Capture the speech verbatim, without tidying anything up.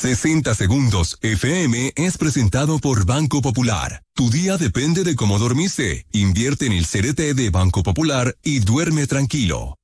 sesenta Segundos F M es presentado por Banco Popular. Tu día depende de cómo dormiste. Invierte en el C D T de Banco Popular y duerme tranquilo.